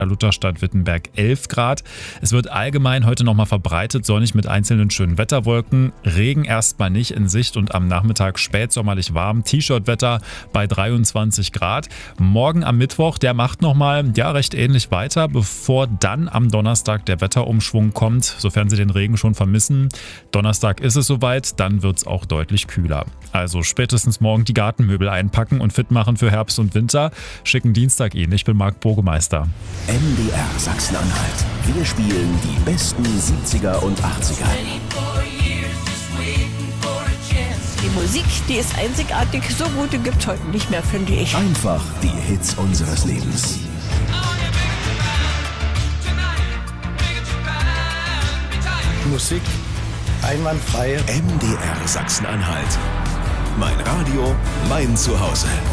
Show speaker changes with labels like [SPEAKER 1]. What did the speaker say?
[SPEAKER 1] Lutherstadt Wittenberg 11 Grad. Es wird allgemein heute nochmal verbreitet sonnig mit einzelnen schönen Wetterwolken. Regen erstmal nicht in Sicht und am Nachmittag spätsommerlich warm. T-Shirt-Wetter bei 23 Grad. Morgen am Mittwoch, der macht nochmal recht ähnlich weiter, bevor dann am Donnerstag der Wetterumschwung kommt, sofern Sie den Regen schon vermissen. Donnerstag ist es soweit, dann wird es auch deutlich kühler. Also spätestens morgen die Gartenmöbel einpacken und fit machen für Herbst und Winter. Schicken Dienstag Ihnen. Ich bin Marc Burgemeister.
[SPEAKER 2] MDR Sachsen-Anhalt. Wir spielen die besten 70er und 80er.
[SPEAKER 3] Die Musik, die ist einzigartig. So gute gibt's heute nicht mehr, finde ich.
[SPEAKER 2] Einfach die Hits unseres Lebens.
[SPEAKER 4] Musik einwandfrei.
[SPEAKER 2] MDR Sachsen-Anhalt. Mein Radio, mein Zuhause.